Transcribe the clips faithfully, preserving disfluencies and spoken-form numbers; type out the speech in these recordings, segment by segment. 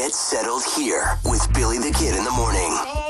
Get settled here with Billy the Kid in the morning.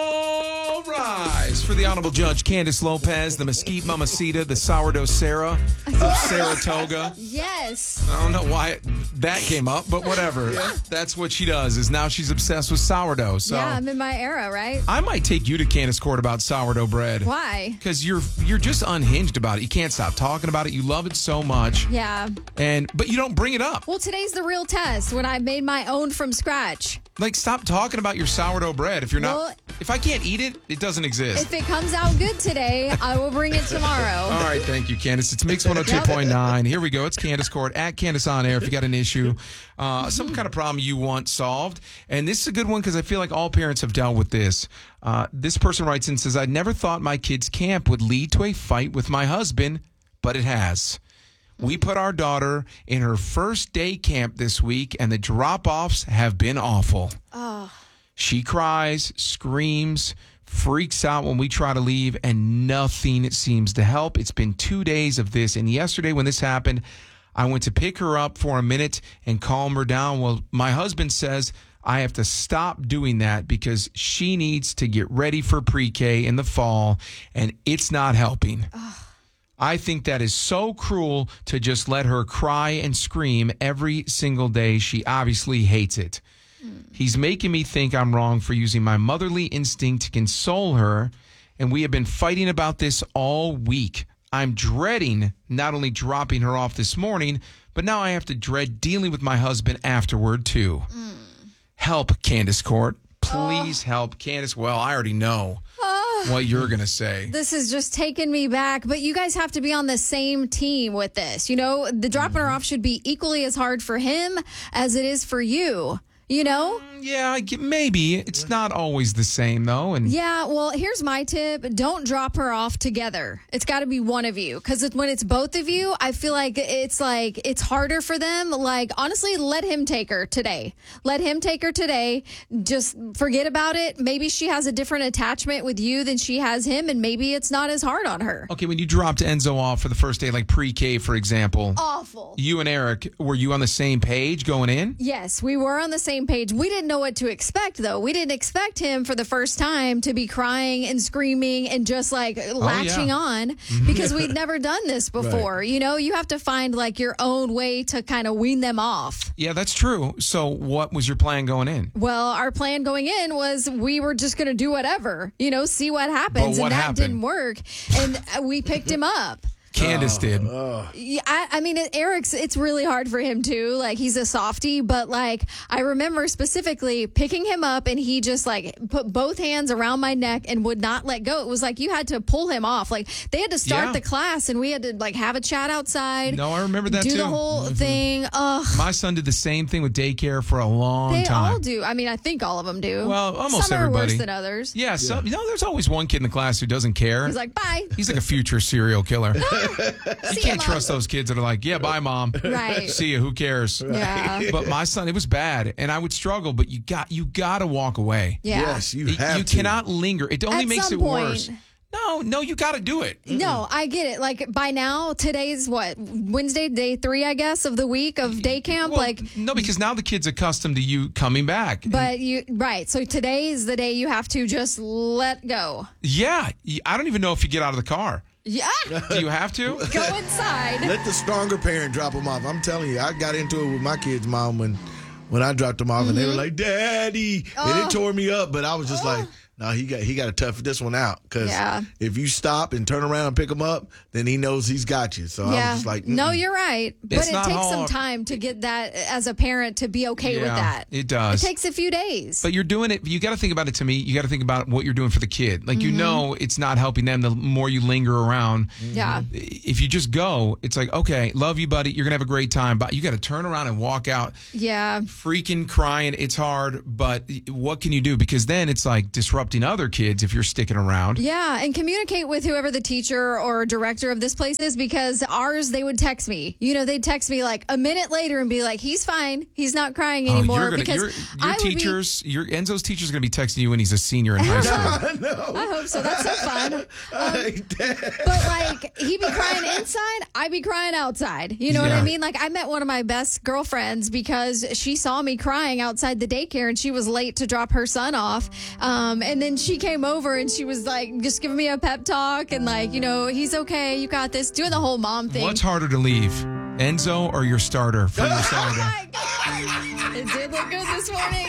All rise for the Honorable Judge Candace Lopez, the Mesquite Mamacita, the Sourdough Sarah of Saratoga. Yes. I don't know why it, that came up, but whatever. Yeah. That's what she does, is now she's obsessed with sourdough. So yeah, I'm in my era, right? I might take you to Candace Court about sourdough bread. Why? Because you're you're just unhinged about it. You can't stop talking about it. You love it so much. Yeah. And but you don't bring it up. Well, today's the real test when I made my own from scratch. Like, stop talking about your sourdough bread. If you're not, Well, if I can't eat it, it doesn't exist. If it comes out good today, I will bring it tomorrow. All right, thank you, Candace. It's Mix one oh two point nine. Here we go. It's Candace Court at Candace on Air. If you got an issue, uh, some kind of problem you want solved, and this is a good one because I feel like all parents have dealt with this. Uh, this person writes and says, "I never thought my kids' camp would lead to a fight with my husband, but it has. We put our daughter in her first day camp this week, and the drop-offs have been awful. Oh. She cries, screams, freaks out when we try to leave, and nothing seems to help. It's been two days of this, and yesterday when this happened, I went to pick her up for a minute and calm her down. Well, my husband says I have to stop doing that because she needs to get ready for pre-K in the fall, and it's not helping. Oh. I think that is so cruel to just let her cry and scream every single day. She obviously hates it. Mm. He's making me think I'm wrong for using my motherly instinct to console her, and we have been fighting about this all week. I'm dreading not only dropping her off this morning, but now I have to dread dealing with my husband afterward, too. Mm. Help, Candace Court. Please oh. help. Candace, well, I already know what you're going to say. This is just taking me back, but you guys have to be on the same team with this. You know, the dropping mm-hmm. her off should be equally as hard for him as it is for you. You know? Yeah, I get, maybe. It's not always the same, though. And yeah, well, here's my tip. Don't drop her off together. It's got to be one of you. Because when it's both of you, I feel like it's like it's harder for them. Like, honestly, let him take her today. Let him take her today. Just forget about it. Maybe she has a different attachment with you than she has him, and maybe it's not as hard on her. Okay, when you dropped Enzo off for the first day, like pre-K, for example. Awful. You and Eric, were you on the same page going in? Yes, we were on the same page. We didn't know what to expect, though. We didn't expect him for the first time to be crying and screaming and just like latching oh, yeah. on because we'd never done this before. Right. You know, you have to find like your own way to kind of wean them off. Yeah, that's true. So what was your plan going in? Well, our plan going in was we were just going to do whatever, you know, see what happens. But what and that happened? Didn't work. And we picked him up. Candace oh, did. Oh. Yeah, I, I mean, Eric's, it's really hard for him too. Like, he's a softie, but like, I remember specifically picking him up and he just like put both hands around my neck and would not let go. It was like you had to pull him off. Like, they had to start yeah. the class and we had to like have a chat outside. No, I remember that do too. Do the whole mm-hmm. thing. Ugh. My son did the same thing with daycare for a long they time. They all do. I mean, I think all of them do. Well, almost some everybody. Some are worse than others. Yeah, some, you know, there's always one kid in the class who doesn't care. He's like, bye. He's like a future serial killer. You can't trust those kids that are like, yeah, bye, mom. Right. See you. Who cares? Yeah. But my son, it was bad, and I would struggle. But you got you got to walk away. Yeah. Yes, you It- have You to. cannot linger. It only At makes some it point, worse. No, no, you got to do it. No, I get it. Like, by now, today's what? Wednesday, day three, I guess, of the week of day camp. Well, like, no, because now the kid's accustomed to you coming back. but you, right. So today is the day you have to just let go. Yeah, I don't even know if you get out of the car. Yeah. Do you have to? Go inside. Let the stronger parent drop them off. I'm telling you, I got into it with my kid's mom when when I dropped them off, mm-hmm. and they were like, "Daddy," oh. and it tore me up. But I was just oh. like, no, he got he got to tough this one out because yeah. if you stop and turn around and pick him up, then he knows he's got you. So yeah. I was just like, mm-mm. no, you're right, but It's it not takes some hard. time to get that as a parent to be okay Yeah, with that. it does. It takes a few days. But you're doing it. You got to think about it. To me, you got to think about what you're doing for the kid. Like, you Mm-hmm. know, it's not helping them the more you linger around. Yeah. If you just go, it's like, okay, love you, buddy. You're gonna have a great time, but you got to turn around and walk out. Yeah. Freaking crying. It's hard, but what can you do? Because then it's like disrupt disrupting other kids if you're sticking around. Yeah, and communicate with whoever the teacher or director of this place is, because ours, they would text me. You know, they'd text me like a minute later and be like, he's fine. He's not crying anymore. Oh, you're gonna, because your, your I would teachers, be, your Enzo's teacher's going to be texting you when he's a senior in high school. no. I hope so. That's so fun. Um, I hate that. But like, he'd be crying inside, I'd be crying outside. You know Yeah. what I mean? Like, I met one of my best girlfriends because she saw me crying outside the daycare and she was late to drop her son off. Um, and then she came over and she was like, just giving me a pep talk and like, you know, he's okay, you got this, doing the whole mom thing. What's harder to leave, Enzo or your starter for your Oh Saturday? my God. It did look good this morning.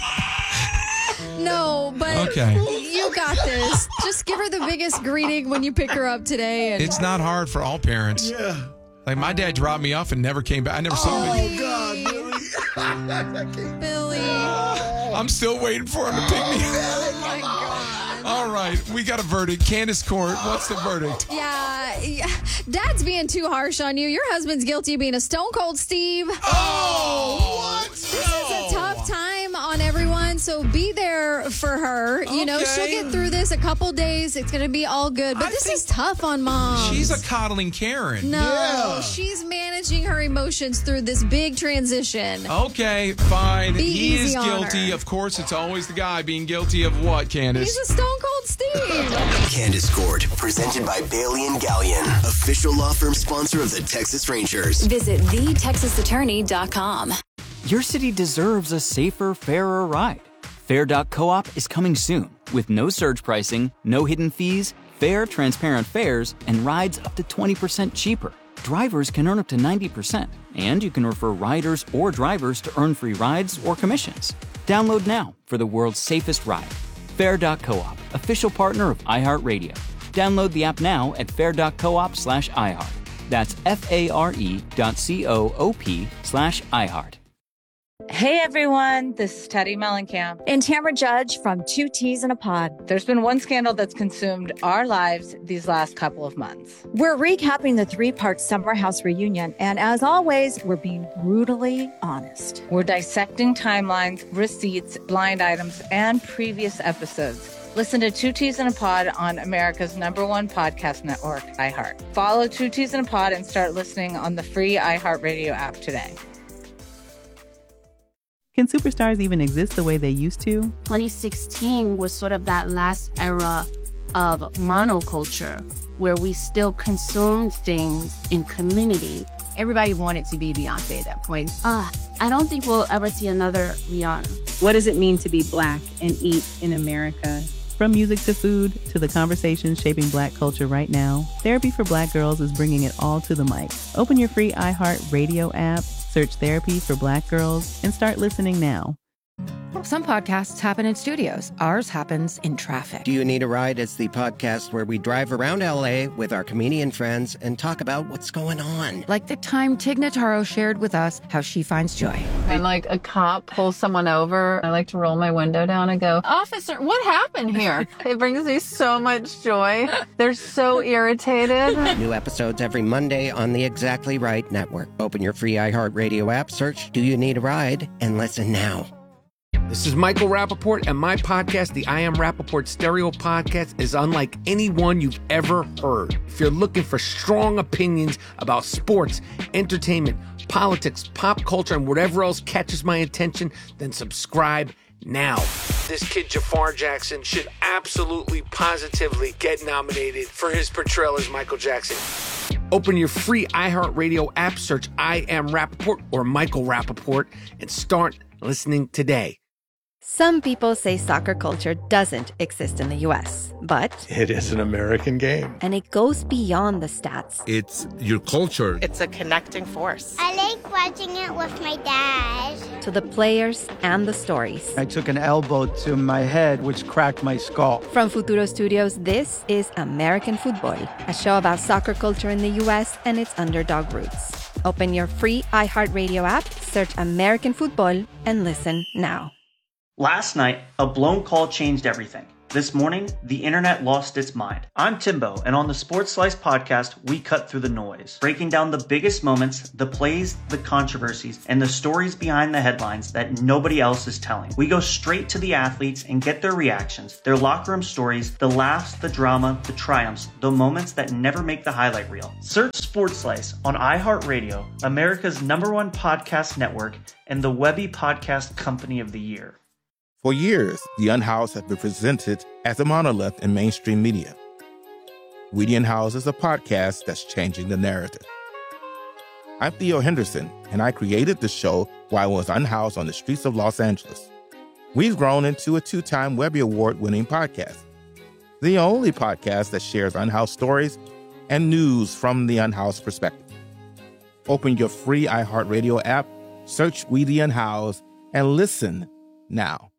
No, but Okay. you got this. Just give her the biggest greeting when you pick her up today. And It's not hard for all parents. Yeah. Like my dad dropped me off and never came back. I never saw him. Oh, God, Billy. I can't- Billy. I'm still waiting for him to pick me up. Oh my God. All right, we got a verdict. Candace Court, what's the verdict? Yeah, yeah, Dad's being too harsh on you. Your husband's guilty of being a stone cold Steve. Oh, what? This is a tough time on everyone, so be there for her. You know, Okay. she'll get through this a couple days. It's going to be all good. But I this think is tough on moms. She's a coddling Karen. No, Yeah. she's managing her emotions through this big transition. Okay, fine. Be he easy is on guilty. her. Of course, it's always the guy being guilty of what, Candace? He's a stone cold Steve. Candace Court, presented by Bailey and Gallion, official law firm sponsor of the Texas Rangers. Visit the texas attorney dot com. Your city deserves a safer, fairer ride. Fair dot coop is coming soon with no surge pricing, no hidden fees, fair, transparent fares, and rides up to twenty percent cheaper. Drivers can earn up to ninety percent, and you can refer riders or drivers to earn free rides or commissions. Download now for the world's safest ride. Fair dot coop, official partner of iHeartRadio. Download the app now at fair dot coop slash iHeart. That's F-A-R-E dot C-O-O-P slash iHeart. Hey everyone, this is Teddy Mellencamp. And Tamara Judge from Two Teas in a Pod. There's been one scandal that's consumed our lives these last couple of months. We're recapping the three-part Summer House reunion, and as always, we're being brutally honest. We're dissecting timelines, receipts, blind items, and previous episodes. Listen to Two Teas in a Pod on America's number one podcast network, iHeart. Follow Two Teas in a Pod and start listening on the free iHeartRadio app today. Can superstars even exist the way they used to? twenty sixteen was sort of that last era of monoculture where we still consumed things in community. Everybody wanted to be Beyonce at that point. Uh, I don't think we'll ever see another Rihanna. What does it mean to be Black and eat in America? From music to food to the conversations shaping Black culture right now, Therapy for Black Girls is bringing it all to the mic. Open your free iHeartRadio app, search Therapy for Black Girls, and start listening now. Some podcasts happen in studios. Ours happens in traffic. Do You Need a Ride? It's the podcast where we drive around L A with our comedian friends and talk about what's going on. Like the time Tig Notaro shared with us how she finds joy. When like a cop pulls someone over, I like to roll my window down and go, "Officer, what happened here?" It brings me so much joy. They're so irritated. New episodes every Monday on the Exactly Right Network. Open your free iHeartRadio app, search Do You Need a Ride, and listen now. This is Michael Rappaport, and my podcast, the I Am Rappaport Stereo Podcast, is unlike any one you've ever heard. If you're looking for strong opinions about sports, entertainment, politics, pop culture, and whatever else catches my attention, then subscribe now. This kid, Jafar Jackson, should absolutely, positively get nominated for his portrayal as Michael Jackson. Open your free iHeartRadio app, search I Am Rappaport or Michael Rappaport, and start listening today. Some people say soccer culture doesn't exist in the U S, but it is an American game. And it goes beyond the stats. It's your culture. It's a connecting force. I like watching it with my dad. To the players and the stories. I took an elbow to my head, which cracked my skull. From Futuro Studios, this is American Football, a show about soccer culture in the U S and its underdog roots. Open your free iHeartRadio app, search American Football, and listen now. Last night, a blown call changed everything. This morning, the internet lost its mind. I'm Timbo, and on the Sports Slice podcast, we cut through the noise, breaking down the biggest moments, the plays, the controversies, and the stories behind the headlines that nobody else is telling. We go straight to the athletes and get their reactions, their locker room stories, the laughs, the drama, the triumphs, the moments that never make the highlight reel. Search Sports Slice on iHeartRadio, America's number one podcast network, and the Webby Podcast Company of the Year. For years, The Unhoused have been presented as a monolith in mainstream media. We the Unhoused is a podcast that's changing the narrative. I'm Theo Henderson, and I created the show while I was unhoused on the streets of Los Angeles. We've grown into a two-time Webby Award-winning podcast, the only podcast that shares unhoused stories and news from the unhoused perspective. Open your free iHeartRadio app, search We the Unhoused, and listen now.